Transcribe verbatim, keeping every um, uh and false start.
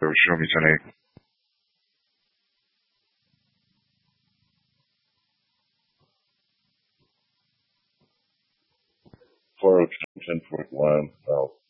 show me ten eight. four oh two ten point one. Oh.